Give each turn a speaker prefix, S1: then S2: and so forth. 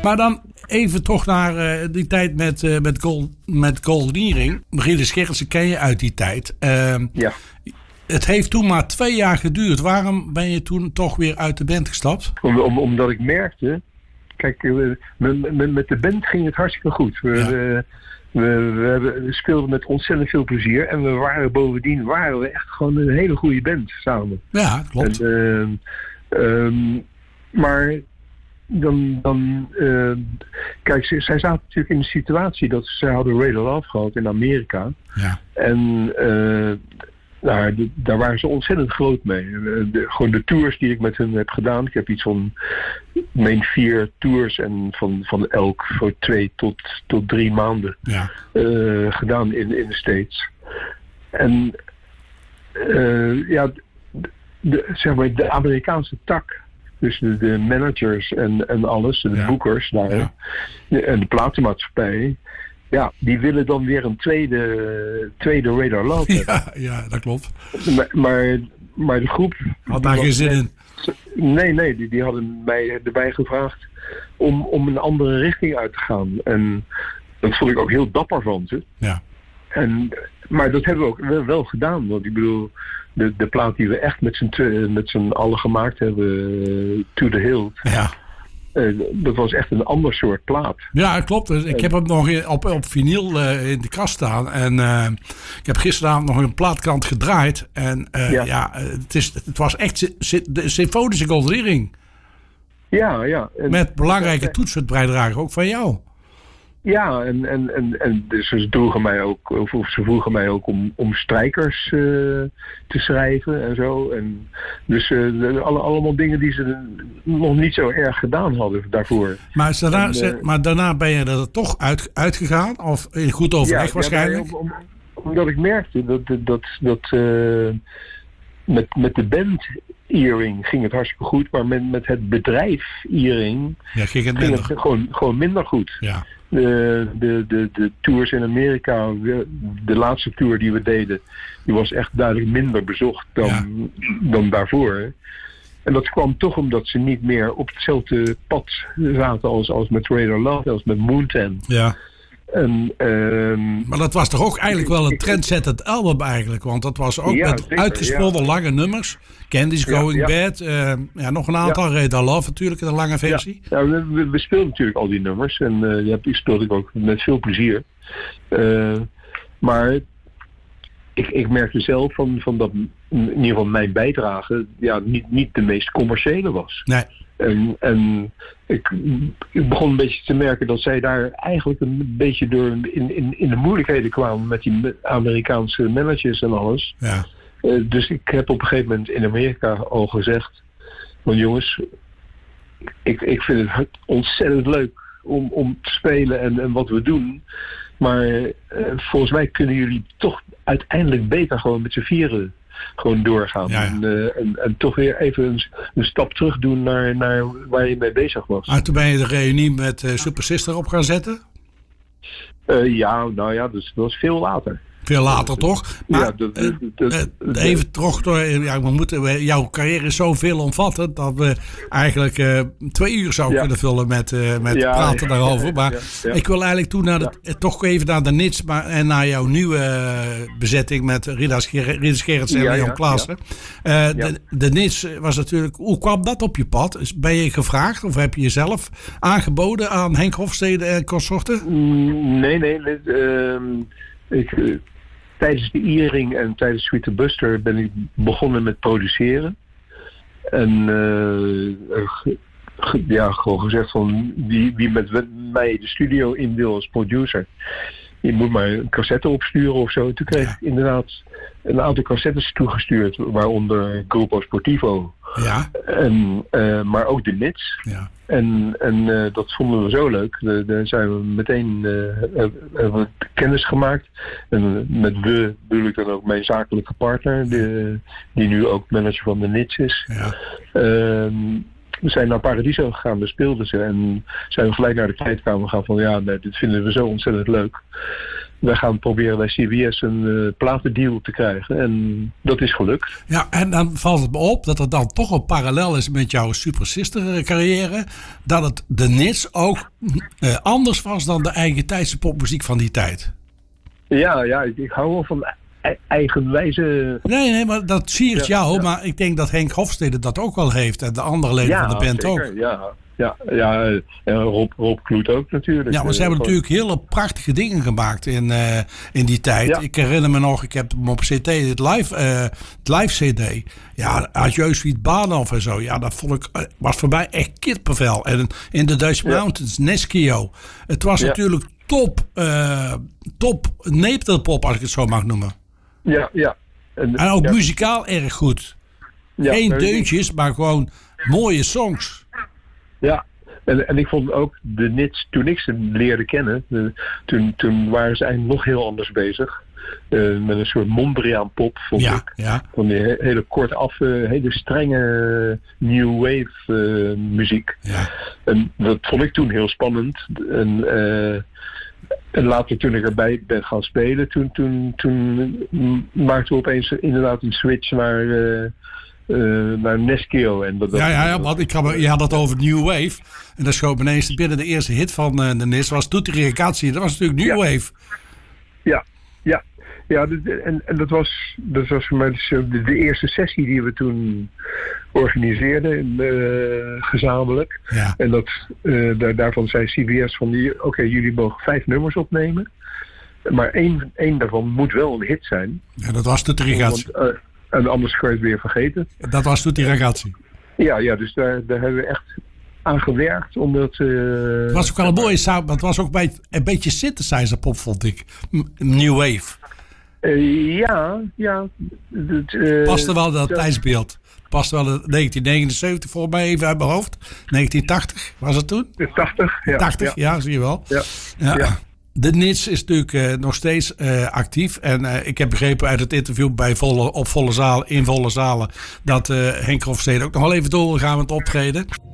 S1: Maar dan even toch naar die tijd met Goldering. Ridder Gerritsen ken je uit die tijd.
S2: Ja.
S1: Het heeft toen maar 2 jaar geduurd. Waarom ben je toen toch weer uit de band gestapt?
S2: Omdat ik merkte... Kijk, met de band ging het hartstikke goed. We speelden met ontzettend veel plezier. En bovendien waren we echt gewoon een hele goede band samen.
S1: Ja, klopt.
S2: Maar kijk, zij zaten natuurlijk in de situatie dat ze hadden Radar Love gehad in Amerika.
S1: Ja.
S2: En daar waren ze ontzettend groot mee. Gewoon de tours die ik met hen heb gedaan. Ik heb iets van 4 tours en van elk voor 2 tot 3 maanden gedaan in de States. En zeg maar de Amerikaanse tak. Dus de managers en alles, de boekers daar. En de platenmaatschappij. Ja, die willen dan weer een tweede Radar Love hebben.
S1: Ja, dat klopt.
S2: Maar de groep...
S1: Had daar geen zin in?
S2: Nee, die hadden mij erbij gevraagd om een andere richting uit te gaan. En dat vond ik ook heel dapper van ze. Ja. Maar dat hebben we ook wel gedaan. Want ik bedoel, de plaat die we echt met z'n allen gemaakt hebben, To The Hilt... Ja. Dat was echt een ander soort plaat. Ja, klopt. Dus ik heb hem nog op vinyl in de kast staan. En ik heb gisteravond nog een plaatkant gedraaid. En het was echt de symfonische Goldering. Ja. Met belangrijke toetsenbijdrage ook van jou. Ja, en dus ze vroegen mij ook om strijkers te schrijven en zo. En dus allemaal dingen die ze nog niet zo erg gedaan hadden daarvoor. Maar daarna ben je er toch uitgegaan? Of in goed overleg waarschijnlijk? Omdat ik merkte dat met de band Earring ging het hartstikke goed. Maar met het bedrijf Earring ging het gewoon minder goed. Ja. De tours in Amerika, de laatste tour die we deden, die was echt duidelijk minder bezocht dan daarvoor. En dat kwam toch omdat ze niet meer op hetzelfde pad zaten als met Radar Love, als met Mountain. Ja. Maar dat was toch ook eigenlijk wel een trendzettend album eigenlijk, want dat was ook met uitgesponnen lange nummers. Candy's Going Bad, nog een aantal, Radar Love natuurlijk in de lange versie. Ja, we speelden natuurlijk al die nummers en die speelde ik ook met veel plezier. Maar ik merkte zelf van dat in ieder geval mijn bijdrage niet de meest commerciële was. Nee. En ik begon een beetje te merken dat zij daar eigenlijk een beetje door in de moeilijkheden kwamen met die Amerikaanse managers en alles. Ja. Dus ik heb op een gegeven moment in Amerika al gezegd van jongens, ik vind het ontzettend leuk om te spelen en wat we doen. Maar volgens mij kunnen jullie toch uiteindelijk beter gewoon met z'n vieren gewoon doorgaan. Ja. En toch weer even een stap terug doen naar waar je mee bezig was. Ah, toen ben je de reunie met Super Sister op gaan zetten? Dus dat was veel later. Veel later toch? Maar even terug door. Jouw carrière is zo veelomvattend dat we eigenlijk 2 uur zouden kunnen vullen met praten daarover. Maar ik wil eigenlijk toen toch even naar de Nits en naar jouw nieuwe bezetting met Ridder Gerritsen en Leon Klaassen. De Nits was natuurlijk. Hoe kwam dat op je pad? Ben je gevraagd of heb je jezelf aangeboden aan Henk Hofstede en consorten? Nee. Tijdens de Earring en tijdens Sweet the Buster ben ik begonnen met produceren. En gewoon gezegd van wie met mij de studio in wil als producer. Je moet maar een cassette opsturen of zo. Toen kreeg ik inderdaad een aantal cassettes toegestuurd, waaronder Grupo Sportivo. Ja. Maar ook de Nits. Ja. En dat vonden we zo leuk. Daar zijn we meteen hebben we kennis gemaakt. En met we bedoel ik dan ook mijn zakelijke partner, die nu ook manager van de Nits is. Ja. We zijn naar Paradiso gegaan, we speelden ze en zijn we gelijk naar de kleedkamer gegaan van dit vinden we zo ontzettend leuk. wij gaan proberen bij CBS een platendeal te krijgen. En dat is gelukt.
S1: Ja, en dan valt het me op dat er dan toch een parallel is met jouw Super Sister carrière. Dat het de Nits ook anders was dan de eigen tijdse popmuziek van die tijd.
S2: Ja, ik hou wel van eigenwijze...
S1: Nee, maar dat siert jou. Ja. Maar ik denk dat Henk Hofstede dat ook wel heeft. En de andere leden van de band
S2: zeker, ook. Ja, en Rob Kloet ook natuurlijk.
S1: Ja, maar ze hebben natuurlijk hele prachtige dingen gemaakt in die tijd. Ja. Ik herinner me nog, ik heb hem op CD, het live CD. Ja, Adieu Sweet Bahnhof en zo. Ja, dat vond ik, was voor mij echt kippenvel. En in de Dutch Mountains, Neskio. Het was natuurlijk top Neptelpop, als ik het zo mag noemen.
S2: Ja.
S1: En ook muzikaal erg goed. Ja, geen deuntjes, maar gewoon mooie songs.
S2: Ja, en ik vond ook de Nits, toen ik ze leerde kennen, toen waren ze eigenlijk nog heel anders bezig. Met een soort Mondriaan pop, vond ik. Ja. Van die hele kort af, hele strenge new wave muziek. Ja. En dat vond ik toen heel spannend. En later toen ik erbij ben gaan spelen, toen maakten we opeens inderdaad een switch naar Neskio. En
S1: want je had het over New Wave. En dat schoot ineens binnen de eerste hit van de Nis was Tutti Ragazzi. Dat was natuurlijk New Wave.
S2: Ja, en dat was voor mij de eerste sessie die we toen organiseerden, gezamenlijk. Ja. En daarvan zei CBS van, oké, jullie mogen 5 nummers opnemen. Maar één daarvan moet wel een hit zijn.
S1: Ja, dat was Tutti Ragazzi.
S2: En anders kan je het weer vergeten.
S1: Dat was Tutti Ragazzi.
S2: Ja, dus daar hebben we echt aan gewerkt. Omdat,
S1: het was ook wel een mooie sound, maar het was ook een beetje synthesizer pop, vond ik. New Wave.
S2: Ja.
S1: Paste wel dat tijdsbeeld. Paste wel 1979 volgens mij even uit mijn hoofd. 1980 was het toen?
S2: 80, ja.
S1: 80, ja, zie je wel. Ja. De Nits is natuurlijk nog steeds actief. En ik heb begrepen uit het interview in volle zalen dat Henk Hofstede ook nog wel even doorgaan met optreden.